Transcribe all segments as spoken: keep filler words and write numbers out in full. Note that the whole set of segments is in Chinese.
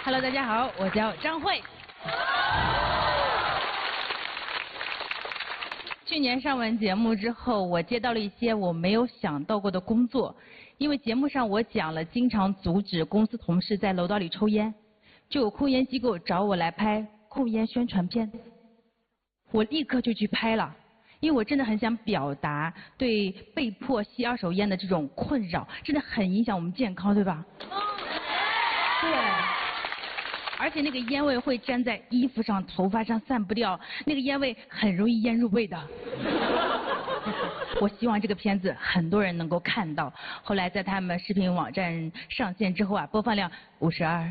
Hello， 大家好，我叫张慧。去年上完节目之后，我接到了一些我没有想到过的工作，因为节目上我讲了经常阻止公司同事在楼道里抽烟，就有控烟机构找我来拍控烟宣传片。我立刻就去拍了，因为我真的很想表达对被迫吸二手烟的这种困扰，真的很影响我们健康，对吧？对。而且那个烟味会粘在衣服上、头发上散不掉，那个烟味很容易腌入味的。我希望这个片子很多人能够看到。后来在他们视频网站上线之后啊，播放量五十二。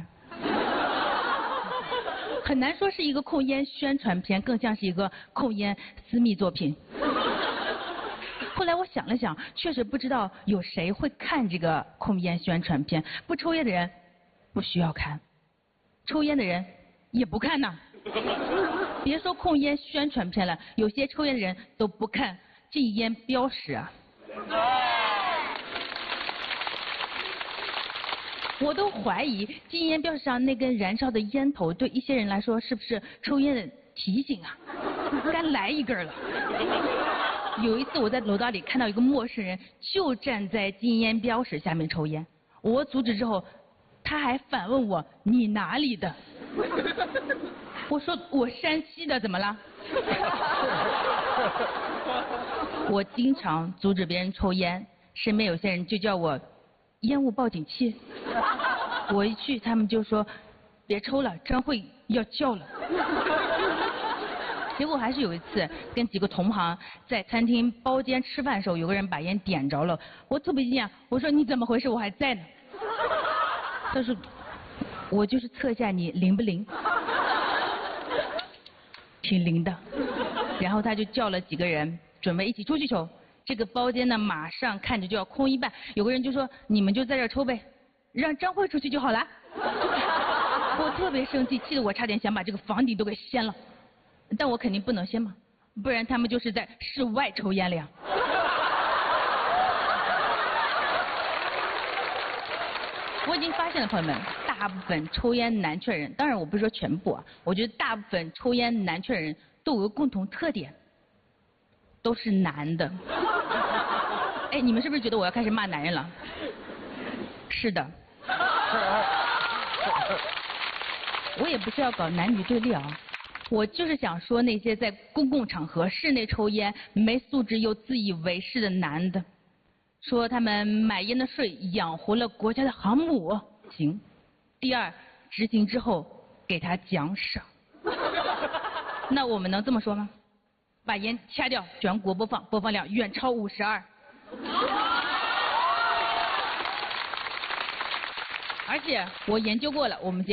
很难说是一个控烟宣传片，更像是一个控烟私密作品。后来我想了想，确实不知道有谁会看这个控烟宣传片。不抽烟的人不需要看。抽烟的人也不看呐，别说控烟宣传片了，有些抽烟的人都不看禁烟标识啊。我都怀疑禁烟标识上那根燃烧的烟头对一些人来说是不是抽烟的提醒啊？该来一根了。有一次我在楼道里看到一个陌生人就站在禁烟标识下面抽烟，我阻止之后。他还反问我你哪里的？我说我山西的，怎么了？我经常阻止别人抽烟，身边有些人就叫我烟雾报警器。我一去他们就说别抽了，张慧要叫了。结果还是有一次跟几个同行在餐厅包间吃饭的时候，有个人把烟点着了，我特别惊讶，我说你怎么回事？我还在呢。他说我就是测一下你灵不灵，挺灵的。然后他就叫了几个人准备一起出去抽，这个包间呢马上看着就要空一半，有个人就说你们就在这儿抽呗，让张慧出去就好了。我特别生气，气得我差点想把这个房顶都给掀了，但我肯定不能掀嘛，不然他们就是在室外抽烟了呀。我已经发现了，朋友们，大部分抽烟男权人，当然我不是说全部啊，我觉得大部分抽烟男权人都有个共同特点，都是男的。哎，你们是不是觉得我要开始骂男人了？是的。我也不是要搞男女对立啊，我就是想说那些在公共场合室内抽烟、没素质又自以为是的男的。说他们买烟的税养活了国家的航母，行。第二，执行之后给他奖赏。那我们能这么说吗？把烟掐掉，全国播放，播放量远超五十二。而且我研究过了，我们节